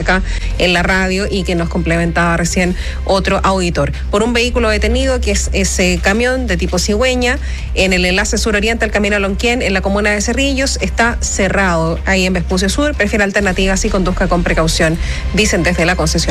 acá en la radio y que nos complementaba recién otro auditor. Por un vehículo detenido que es ese camión de tipo cigüeña en el enlace suroriente al camino a Lonquén en la comuna de Cerrillos está cerrado ahí en Vespucio Sur. Prefiere alternativas y conduzca con precaución, dicen desde la concesión.